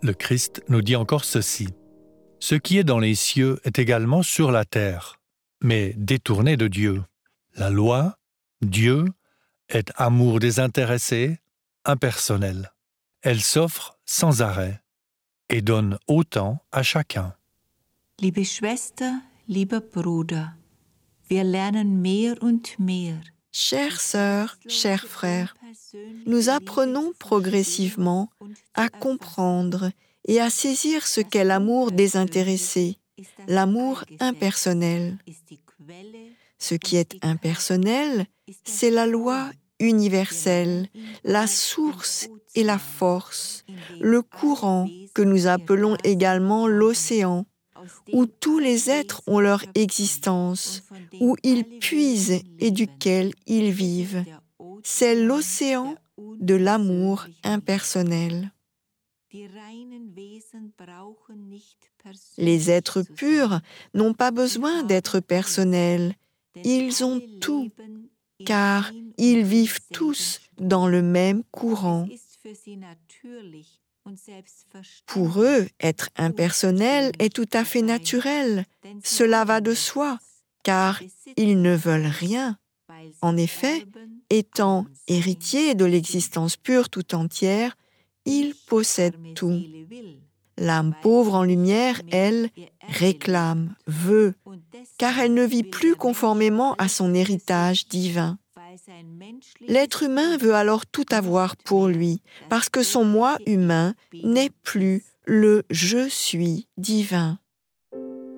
le Christ nous dit encore ceci. Ce qui est dans les cieux est également sur la terre, mais détourné de Dieu. La loi, Dieu, est amour désintéressé, impersonnel. Elle s'offre sans arrêt et donne autant à chacun. Liebe Schwester, lieber Bruder, wir lernen mehr und mehr. Chères sœurs, chers frères, nous apprenons progressivement à comprendre et à saisir ce qu'est l'amour désintéressé, l'amour impersonnel. Ce qui est impersonnel, c'est la loi universelle, la source et la force, le courant que nous appelons également l'océan, où tous les êtres ont leur existence, où ils puisent et duquel ils vivent. C'est l'océan de l'amour impersonnel. Les êtres purs n'ont pas besoin d'être personnels, ils ont tout, car ils vivent tous dans le même courant. Pour eux, être impersonnel est tout à fait naturel. Cela va de soi, car ils ne veulent rien. En effet, étant héritiers de l'existence pure tout entière, ils possèdent tout. L'âme pauvre en lumière, elle, réclame, veut, car elle ne vit plus conformément à son héritage divin. L'être humain veut alors tout avoir pour lui, parce que son moi humain n'est plus le « je suis » divin.